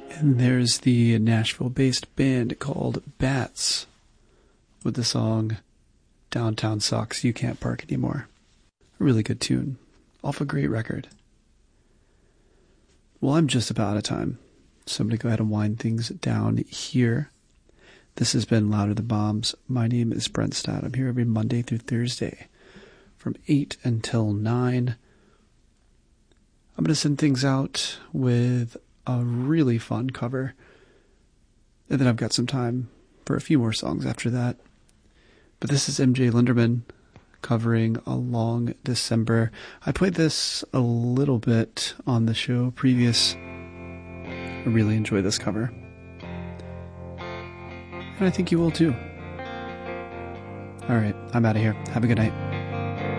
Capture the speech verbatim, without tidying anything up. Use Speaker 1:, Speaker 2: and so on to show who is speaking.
Speaker 1: And there's the Nashville-based band called Bats with the song Downtown Sucks, You Can't Park Anymore. A really good tune. Off a great record. Well, I'm just about out of time, so I'm going to go ahead and wind things down here. This has been Louder Than Bombs. My name is Brent Stott. I'm here every Monday through Thursday from eight until nine. I'm going to send things out with a really fun cover. And then I've got some time for a few more songs after that. But this is M J Linderman covering A Long December. I played this a little bit on the show previous. I really enjoy this cover. And I think you will too. All right, I'm out of here. Have a good night.